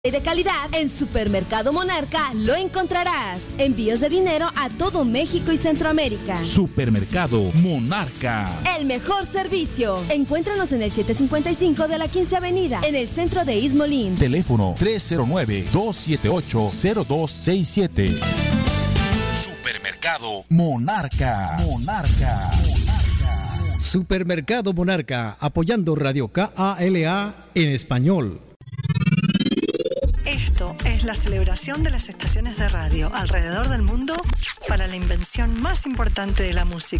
de calidad, en Supermercado Monarca lo encontrarás. Envíos de dinero a todo México y Centroamérica. Supermercado Monarca. El mejor servicio. Encuéntranos en el 755 de la 15 Avenida, en el centro de Ismolín. Teléfono 309-278-0267. Supermercado Monarca. Monarca. Supermercado Monarca, apoyando Radio KALA en español. Esto es la celebración de las estaciones de radio alrededor del mundo para la invención más importante de la música.